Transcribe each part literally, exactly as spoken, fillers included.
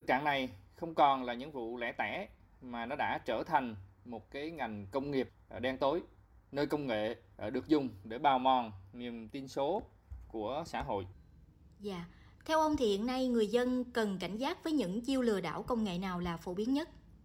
trạng này không còn là những vụ lẻ tẻ mà nó đã trở thành một cái ngành công nghiệp đen tối, nơi công nghệ được dùng để bào mòn niềm tin số của xã hội. Dạ, theo ông thì hiện nay người dân cần cảnh giác với những chiêu lừa đảo công nghệ nào là phổ biến nhất?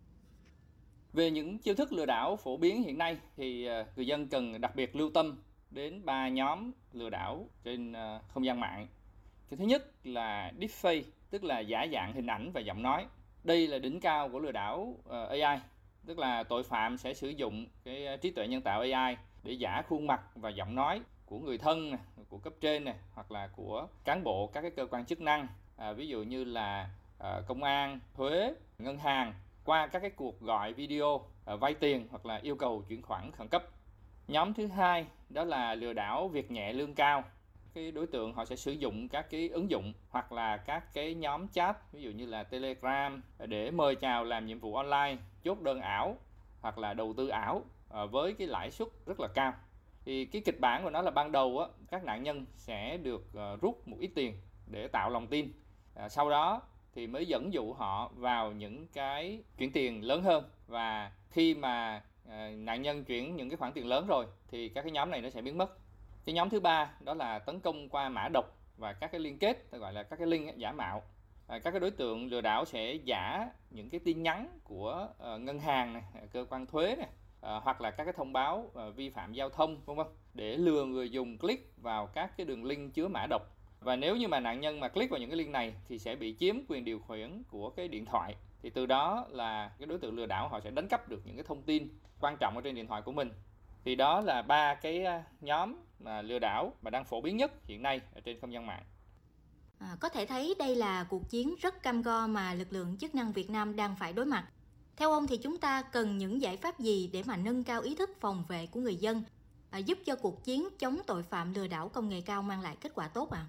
Về những chiêu thức lừa đảo phổ biến hiện nay thì người dân cần đặc biệt lưu tâm đến ba nhóm lừa đảo trên không gian mạng. Cái thứ nhất là deepfake, tức là giả dạng hình ảnh và giọng nói. Đây là đỉnh cao của lừa đảo a i, tức là tội phạm sẽ sử dụng cái trí tuệ nhân tạo a i để giả khuôn mặt và giọng nói của người thân, của cấp trên này, hoặc là của cán bộ các cái cơ quan chức năng, à, ví dụ như là à, công an, thuế, ngân hàng, qua các cái cuộc gọi video à, vay tiền hoặc là yêu cầu chuyển khoản khẩn cấp. Nhóm thứ hai đó là lừa đảo việc nhẹ lương cao. Cái đối tượng họ sẽ sử dụng các cái ứng dụng hoặc là các cái nhóm chat, ví dụ như là Telegram, để mời chào làm nhiệm vụ online, chốt đơn ảo hoặc là đầu tư ảo với cái lãi suất rất là cao. Thì cái kịch bản của nó là ban đầu á, các nạn nhân sẽ được rút một ít tiền để tạo lòng tin, à, sau đó thì mới dẫn dụ họ vào những cái chuyển tiền lớn hơn, và khi mà à, nạn nhân chuyển những cái khoản tiền lớn rồi thì các cái nhóm này nó sẽ biến mất. Cái nhóm thứ ba đó là tấn công qua mã độc và các cái liên kết, gọi là các cái link giả mạo. À, các cái đối tượng lừa đảo sẽ giả những cái tin nhắn của uh, ngân hàng này, cơ quan thuế này, uh, hoặc là các cái thông báo uh, vi phạm giao thông, vân vân, để lừa người dùng click vào các cái đường link chứa mã độc. Và nếu như mà nạn nhân mà click vào những cái link này thì sẽ bị chiếm quyền điều khiển của cái điện thoại. Thì từ đó là cái đối tượng lừa đảo họ sẽ đánh cắp được những cái thông tin quan trọng ở trên điện thoại của mình. Thì đó là ba cái nhóm mà lừa đảo mà đang phổ biến nhất hiện nay ở trên không gian mạng. À, có thể thấy đây là cuộc chiến rất cam go mà lực lượng chức năng Việt Nam đang phải đối mặt. Theo ông thì chúng ta cần những giải pháp gì để mà nâng cao ý thức phòng vệ của người dân, à, giúp cho cuộc chiến chống tội phạm lừa đảo công nghệ cao mang lại kết quả tốt ạ? À?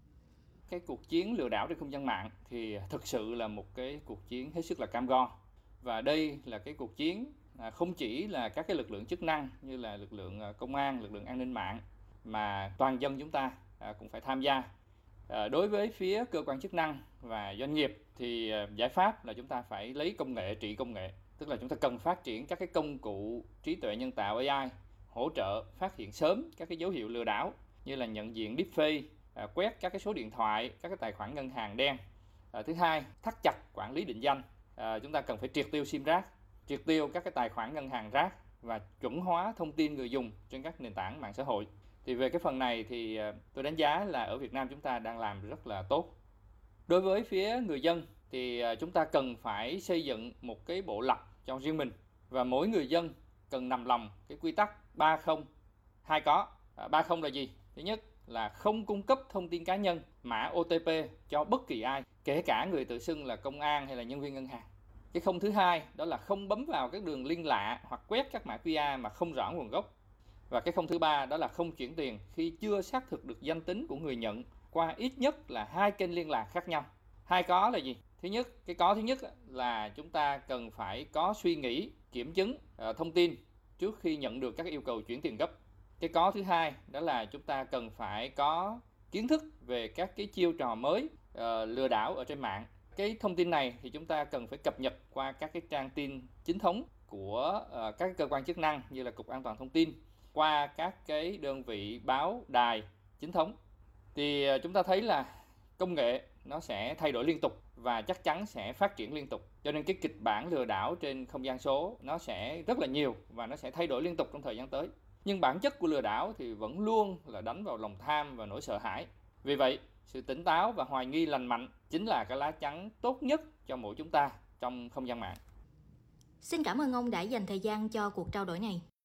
Cái cuộc chiến lừa đảo trên không gian mạng thì thực sự là một cái cuộc chiến hết sức là cam go. Và đây là cái cuộc chiến À, không chỉ là các cái lực lượng chức năng như là lực lượng công an, lực lượng an ninh mạng, mà toàn dân chúng ta à, cũng phải tham gia. À, đối với phía cơ quan chức năng và doanh nghiệp thì à, giải pháp là chúng ta phải lấy công nghệ trị công nghệ, tức là chúng ta cần phát triển các cái công cụ trí tuệ nhân tạo a i hỗ trợ phát hiện sớm các cái dấu hiệu lừa đảo, như là nhận diện deepfake, à, quét các cái số điện thoại, các cái tài khoản ngân hàng đen. À, thứ hai, thắt chặt quản lý định danh. À, chúng ta cần phải triệt tiêu sim rác, triệt tiêu các cái tài khoản ngân hàng rác và chuẩn hóa thông tin người dùng trên các nền tảng mạng xã hội. Thì về cái phần này thì tôi đánh giá là ở Việt Nam chúng ta đang làm rất là tốt. Đối với phía người dân thì chúng ta cần phải xây dựng một cái bộ lọc cho riêng mình, và mỗi người dân cần nằm lòng cái quy tắc ba không hai có. ba không là gì? Thứ nhất là không cung cấp thông tin cá nhân, mã ô tê pê cho bất kỳ ai, kể cả người tự xưng là công an hay là nhân viên ngân hàng. Cái không thứ hai đó là không bấm vào các đường link lạ hoặc quét các mã quy rờ mà không rõ nguồn gốc. Và cái không thứ ba đó là không chuyển tiền khi chưa xác thực được danh tính của người nhận qua ít nhất là hai kênh liên lạc khác nhau. Hai có là gì? Thứ nhất, cái có thứ nhất là chúng ta cần phải có suy nghĩ, kiểm chứng uh, thông tin trước khi nhận được các yêu cầu chuyển tiền gấp. Cái có thứ hai đó là chúng ta cần phải có kiến thức về các cái chiêu trò mới uh, lừa đảo ở trên mạng. Cái thông tin này thì chúng ta cần phải cập nhật qua các cái trang tin chính thống của uh, các cơ quan chức năng như là Cục An toàn Thông tin, qua các cái đơn vị báo đài chính thống. Thì uh, chúng ta thấy là công nghệ nó sẽ thay đổi liên tục và chắc chắn sẽ phát triển liên tục. Cho nên cái kịch bản lừa đảo trên không gian số nó sẽ rất là nhiều và nó sẽ thay đổi liên tục trong thời gian tới. Nhưng bản chất của lừa đảo thì vẫn luôn là đánh vào lòng tham và nỗi sợ hãi. Vì vậy, sự tỉnh táo và hoài nghi lành mạnh chính là cái lá chắn tốt nhất cho mỗi chúng ta trong không gian mạng. Xin cảm ơn ông đã dành thời gian cho cuộc trao đổi này.